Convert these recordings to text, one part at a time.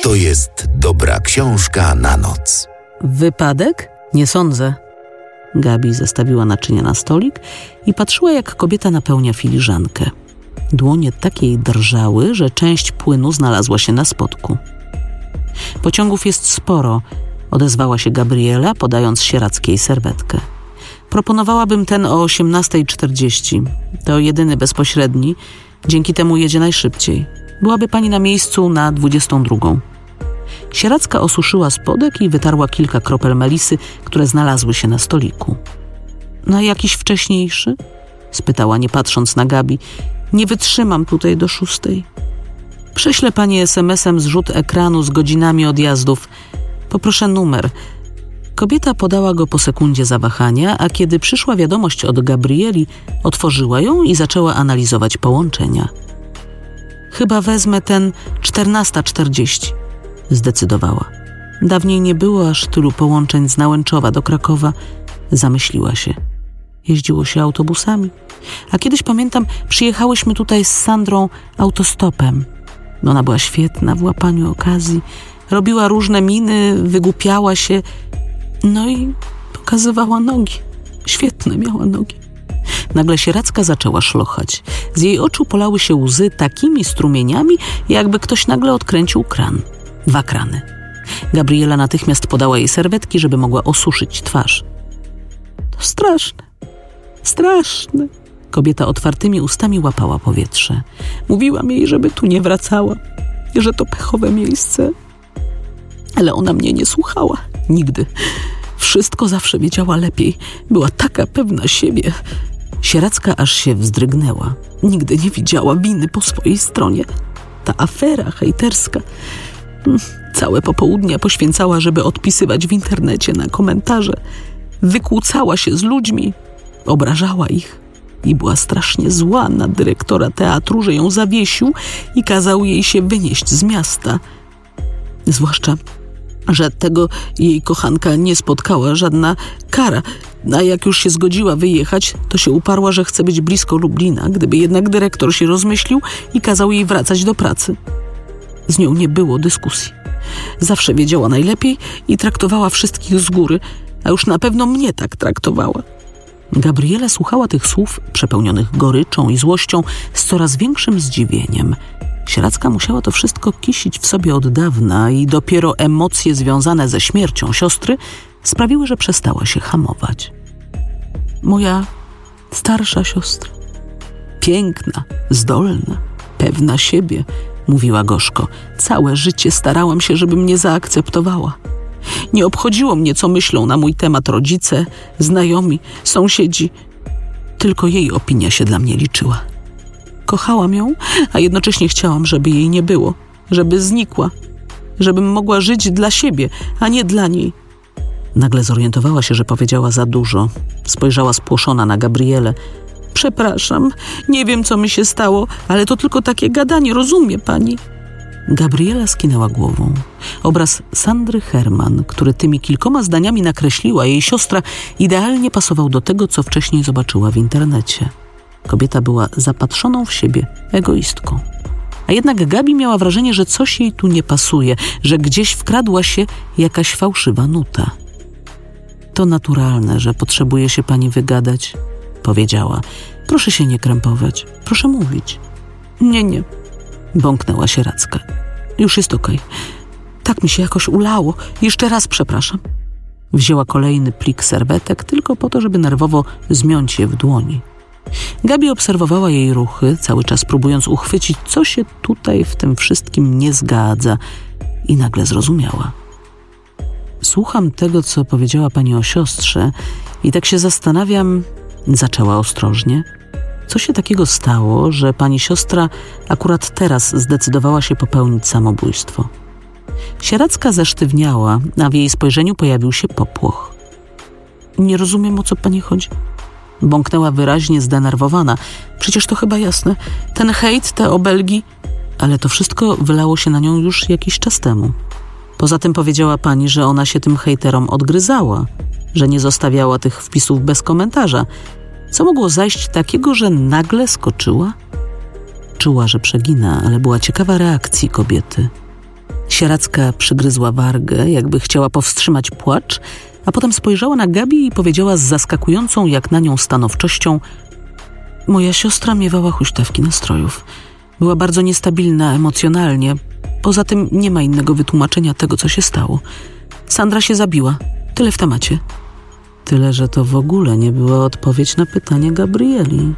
to jest dobra książka na noc. Wypadek? Nie sądzę. Gabi zestawiła naczynia na stolik i patrzyła, jak kobieta napełnia filiżankę. Dłonie tak jej drżały, że część płynu znalazła się na spodku. Pociągów jest sporo, odezwała się Gabriela, podając Sieradzkiej serwetkę. Proponowałabym ten o 18:40. To jedyny bezpośredni. Dzięki temu jedzie najszybciej. Byłaby pani na miejscu na 22:00. Sieradzka osuszyła spodek i wytarła kilka kropel melisy, które znalazły się na stoliku. Na jakiś wcześniejszy? Spytała, nie patrząc na Gabi. Nie wytrzymam tutaj do 6:00. Prześlę pani SMS-em zrzut ekranu z godzinami odjazdów. Poproszę numer. Kobieta podała go po sekundzie zawahania, a kiedy przyszła wiadomość od Gabrieli, otworzyła ją i zaczęła analizować połączenia. Chyba wezmę ten 14:40, zdecydowała. Dawniej nie było aż tylu połączeń z Nałęczowa do Krakowa. Zamyśliła się. Jeździło się autobusami. A kiedyś, pamiętam, przyjechałyśmy tutaj z Sandrą autostopem. Ona była świetna w łapaniu okazji. Robiła różne miny, wygłupiała się. No i pokazywała nogi. Świetne miała nogi. Nagle Sieradzka zaczęła szlochać. Z jej oczu polały się łzy takimi strumieniami, jakby ktoś nagle odkręcił kran. 2 krany. Gabriela natychmiast podała jej serwetki, żeby mogła osuszyć twarz. To straszne. Straszne. Kobieta otwartymi ustami łapała powietrze. Mówiłam jej, żeby tu nie wracała, że to pechowe miejsce. Ale ona mnie nie słuchała. Nigdy. Wszystko zawsze wiedziała lepiej. Była taka pewna siebie. Sieradzka aż się wzdrygnęła. Nigdy nie widziała winy po swojej stronie. Ta afera hejterska. Całe popołudnia poświęcała, żeby odpisywać w internecie na komentarze. Wykłócała się z ludźmi. Obrażała ich. I była strasznie zła na dyrektora teatru, że ją zawiesił i kazał jej się wynieść z miasta. Zwłaszcza, że tego jej kochanka nie spotkała żadna kara, a jak już się zgodziła wyjechać, to się uparła, że chce być blisko Lublina, gdyby jednak dyrektor się rozmyślił i kazał jej wracać do pracy. Z nią nie było dyskusji. Zawsze wiedziała najlepiej i traktowała wszystkich z góry, a już na pewno mnie tak traktowała. Gabriela słuchała tych słów, przepełnionych goryczą i złością, z coraz większym zdziwieniem. Sieradzka musiała to wszystko kisić w sobie od dawna i dopiero emocje związane ze śmiercią siostry sprawiły, że przestała się hamować. Moja starsza siostra. Piękna, zdolna, pewna siebie, mówiła gorzko. Całe życie starałam się, żeby mnie zaakceptowała. Nie obchodziło mnie, co myślą na mój temat rodzice, znajomi, sąsiedzi. Tylko jej opinia się dla mnie liczyła. Kochałam ją, a jednocześnie chciałam, żeby jej nie było, żeby znikła, żebym mogła żyć dla siebie, a nie dla niej. Nagle zorientowała się, że powiedziała za dużo. Spojrzała spłoszona na Gabrielę. Przepraszam, nie wiem, co mi się stało, ale to tylko takie gadanie, rozumie pani? Gabriela skinęła głową. Obraz Sandry Herman, który tymi kilkoma zdaniami nakreśliła jej siostra, idealnie pasował do tego, co wcześniej zobaczyła w internecie. Kobieta była zapatrzoną w siebie egoistką. A jednak Gabi miała wrażenie, że coś jej tu nie pasuje, że gdzieś wkradła się jakaś fałszywa nuta. To naturalne, że potrzebuje się pani wygadać, powiedziała. Proszę się nie krępować, proszę mówić. Nie, bąknęła Sieradzka. Już jest okej. Tak mi się jakoś ulało. Jeszcze raz przepraszam. Wzięła kolejny plik serwetek tylko po to, żeby nerwowo zmiąć je w dłoni. Gabi obserwowała jej ruchy, cały czas próbując uchwycić, co się tutaj w tym wszystkim nie zgadza, i nagle zrozumiała. Słucham tego, co powiedziała pani o siostrze i tak się zastanawiam, zaczęła ostrożnie, co się takiego stało, że pani siostra akurat teraz zdecydowała się popełnić samobójstwo. Sieradzka zesztywniała, a w jej spojrzeniu pojawił się popłoch. Nie rozumiem, o co pani chodzi. Bąknęła wyraźnie zdenerwowana. Przecież to chyba jasne. Ten hejt, te obelgi. Ale to wszystko wylało się na nią już jakiś czas temu. Poza tym powiedziała pani, że ona się tym hejterom odgryzała, że nie zostawiała tych wpisów bez komentarza. Co mogło zajść takiego, że nagle skoczyła? Czuła, że przegina, ale była ciekawa reakcji kobiety. Sieradzka przygryzła wargę, jakby chciała powstrzymać płacz, a potem spojrzała na Gabi i powiedziała z zaskakującą jak na nią stanowczością: moja siostra miewała huśtawki nastrojów. Była bardzo niestabilna emocjonalnie. Poza tym nie ma innego wytłumaczenia tego, co się stało. Sandra się zabiła. Tyle w temacie. Tyle, że to w ogóle nie była odpowiedź na pytanie Gabrieli.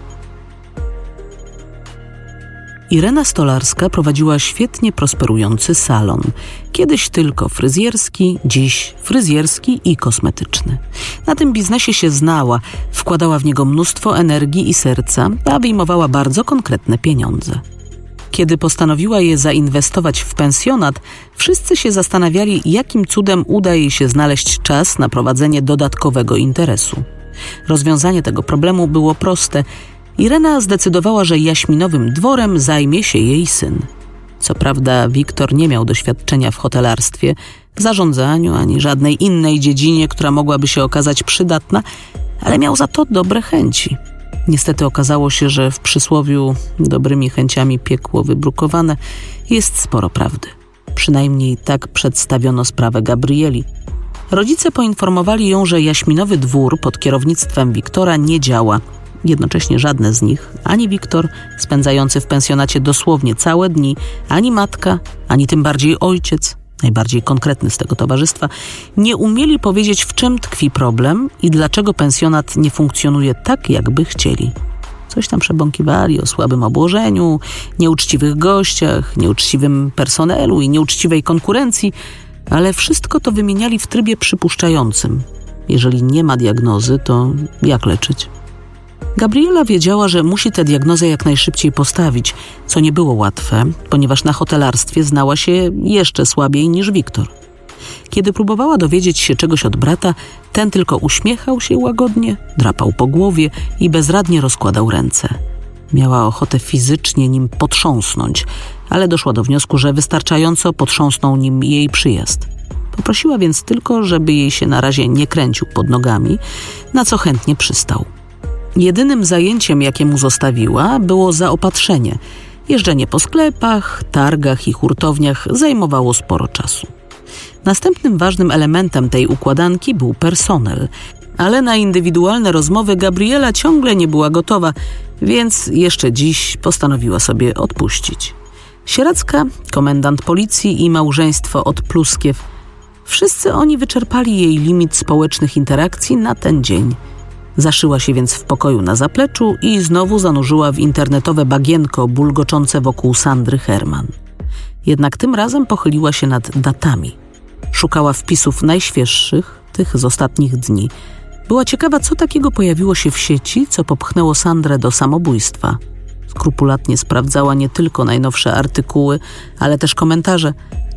Irena Stolarska prowadziła świetnie prosperujący salon. Kiedyś tylko fryzjerski, dziś fryzjerski i kosmetyczny. Na tym biznesie się znała, wkładała w niego mnóstwo energii i serca, a wyjmowała bardzo konkretne pieniądze. Kiedy postanowiła je zainwestować w pensjonat, wszyscy się zastanawiali, jakim cudem uda jej się znaleźć czas na prowadzenie dodatkowego interesu. Rozwiązanie tego problemu było proste. Irena zdecydowała, że jaśminowym dworem zajmie się jej syn. Co prawda Wiktor nie miał doświadczenia w hotelarstwie, zarządzaniu ani żadnej innej dziedzinie, która mogłaby się okazać przydatna, ale miał za to dobre chęci. Niestety okazało się, że w przysłowiu dobrymi chęciami piekło wybrukowane jest sporo prawdy. Przynajmniej tak przedstawiono sprawę Gabrieli. Rodzice poinformowali ją, że jaśminowy dwór pod kierownictwem Wiktora nie działa. Jednocześnie żadne z nich, ani Wiktor, spędzający w pensjonacie dosłownie całe dni, ani matka, ani tym bardziej ojciec, najbardziej konkretny z tego towarzystwa, nie umieli powiedzieć, w czym tkwi problem i dlaczego pensjonat nie funkcjonuje tak, jakby chcieli. Coś tam przebąkiwali o słabym obłożeniu, nieuczciwych gościach, nieuczciwym personelu i nieuczciwej konkurencji, ale wszystko to wymieniali w trybie przypuszczającym. Jeżeli nie ma diagnozy, to jak leczyć? Gabriela wiedziała, że musi tę diagnozę jak najszybciej postawić, co nie było łatwe, ponieważ na hotelarstwie znała się jeszcze słabiej niż Wiktor. Kiedy próbowała dowiedzieć się czegoś od brata, ten tylko uśmiechał się łagodnie, drapał po głowie i bezradnie rozkładał ręce. Miała ochotę fizycznie nim potrząsnąć, ale doszła do wniosku, że wystarczająco potrząsnął nim jej przyjazd. Poprosiła więc tylko, żeby jej się na razie nie kręcił pod nogami, na co chętnie przystał. Jedynym zajęciem, jakie mu zostawiła, było zaopatrzenie. Jeżdżenie po sklepach, targach i hurtowniach zajmowało sporo czasu. Następnym ważnym elementem tej układanki był personel, ale na indywidualne rozmowy Gabriela ciągle nie była gotowa, więc jeszcze dziś postanowiła sobie odpuścić. Sieradzka, komendant policji i małżeństwo od Pluskiew. Wszyscy oni wyczerpali jej limit społecznych interakcji na ten dzień. Zaszyła się więc w pokoju na zapleczu i znowu zanurzyła w internetowe bagienko bulgoczące wokół Sandry Herman. Jednak tym razem pochyliła się nad datami. Szukała wpisów najświeższych, tych z ostatnich dni. Była ciekawa, co takiego pojawiło się w sieci, co popchnęło Sandrę do samobójstwa. Skrupulatnie sprawdzała nie tylko najnowsze artykuły, ale też komentarze.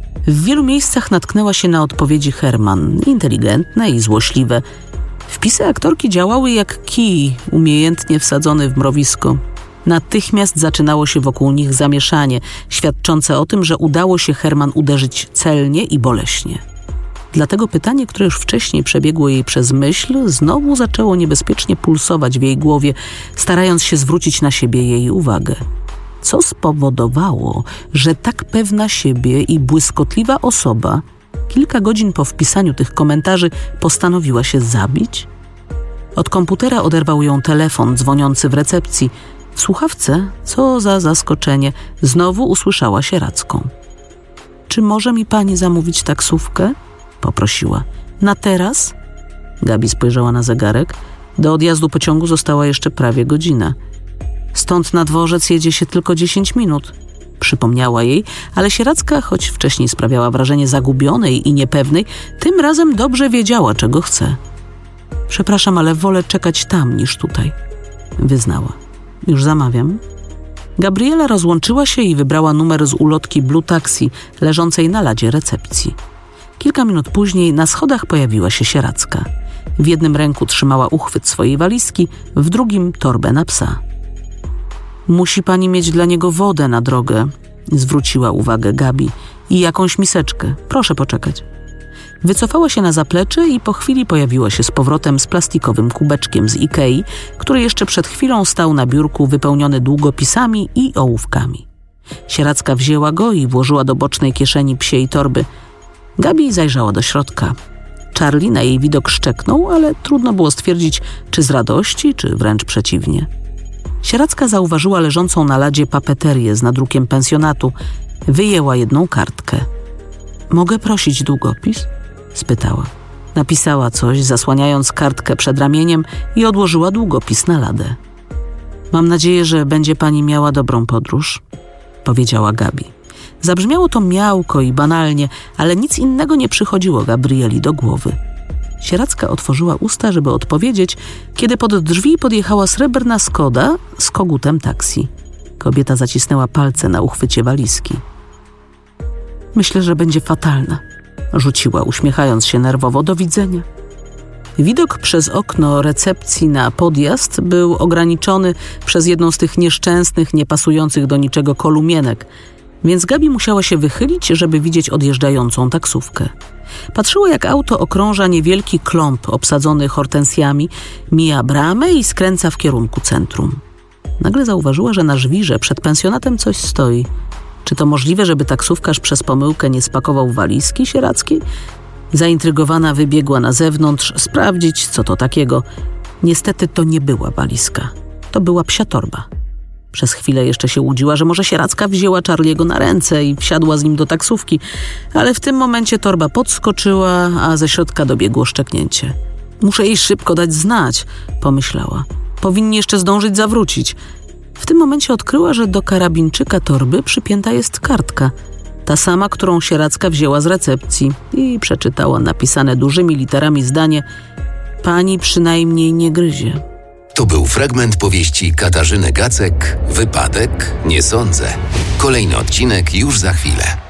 W wielu miejscach natknęła się na odpowiedzi Herman, inteligentne i złośliwe. Wpisy aktorki działały jak kij, umiejętnie wsadzony w mrowisko. Natychmiast zaczynało się wokół nich zamieszanie, świadczące o tym, że udało się Herman uderzyć celnie i boleśnie. Dlatego pytanie, które już wcześniej przebiegło jej przez myśl, znowu zaczęło niebezpiecznie pulsować w jej głowie, starając się zwrócić na siebie jej uwagę. Co spowodowało, że tak pewna siebie i błyskotliwa osoba kilka godzin po wpisaniu tych komentarzy postanowiła się zabić? Od komputera oderwał ją telefon dzwoniący w recepcji. W słuchawce, co za zaskoczenie, znowu usłyszała Sieradzką. Czy może mi pani zamówić taksówkę? Poprosiła. Na teraz? Gabi spojrzała na zegarek. Do odjazdu pociągu została jeszcze prawie godzina. Stąd na dworzec jedzie się tylko 10 minut. Przypomniała jej, ale Sieradzka, choć wcześniej sprawiała wrażenie zagubionej i niepewnej, tym razem dobrze wiedziała, czego chce. Przepraszam, ale wolę czekać tam niż tutaj, wyznała. Już zamawiam. Gabriela rozłączyła się i wybrała numer z ulotki Blue Taxi leżącej na ladzie recepcji. Kilka minut później na schodach pojawiła się Sieradzka. W jednym ręku trzymała uchwyt swojej walizki, w drugim torbę na psa. Musi pani mieć dla niego wodę na drogę, zwróciła uwagę Gabi, i jakąś miseczkę. Proszę poczekać. Wycofała się na zaplecze i po chwili pojawiła się z powrotem z plastikowym kubeczkiem z Ikei, który jeszcze przed chwilą stał na biurku wypełniony długopisami i ołówkami. Sieradzka wzięła go i włożyła do bocznej kieszeni psiej torby. Gabi zajrzała do środka. Charlie na jej widok szczeknął, ale trudno było stwierdzić, czy z radości, czy wręcz przeciwnie. Sieradzka zauważyła leżącą na ladzie papeterię z nadrukiem pensjonatu. Wyjęła jedną kartkę. „Mogę prosić długopis?” spytała. Napisała coś, zasłaniając kartkę przed ramieniem i odłożyła długopis na ladę. „Mam nadzieję, że będzie pani miała dobrą podróż”, powiedziała Gabi. Zabrzmiało to miałko i banalnie, ale nic innego nie przychodziło Gabrieli do głowy. Sieradzka otworzyła usta, żeby odpowiedzieć, kiedy pod drzwi podjechała srebrna Skoda z kogutem taksi. Kobieta zacisnęła palce na uchwycie walizki. „Myślę, że będzie fatalna”, rzuciła, uśmiechając się nerwowo. „Do widzenia”. Widok przez okno recepcji na podjazd był ograniczony przez jedną z tych nieszczęsnych, niepasujących do niczego kolumienek, więc Gabi musiała się wychylić, żeby widzieć odjeżdżającą taksówkę. Patrzyła, jak auto okrąża niewielki klomp obsadzony hortensjami, mija bramę i skręca w kierunku centrum. Nagle zauważyła, że na żwirze przed pensjonatem coś stoi. Czy to możliwe, żeby taksówkarz przez pomyłkę nie spakował walizki sieradzkiej? Zaintrygowana wybiegła na zewnątrz sprawdzić, co to takiego. Niestety to nie była walizka. To była psia torba. Przez chwilę jeszcze się łudziła, że może Sieradzka wzięła Charliego na ręce i wsiadła z nim do taksówki, ale w tym momencie torba podskoczyła, a ze środka dobiegło szczeknięcie. „Muszę jej szybko dać znać”, pomyślała. „Powinni jeszcze zdążyć zawrócić”. W tym momencie odkryła, że do karabinczyka torby przypięta jest kartka. Ta sama, którą Sieradzka wzięła z recepcji, i przeczytała napisane dużymi literami zdanie: „Pani przynajmniej nie gryzie”. To był fragment powieści Katarzyny Gacek „Wypadek? Nie sądzę”. Kolejny odcinek już za chwilę.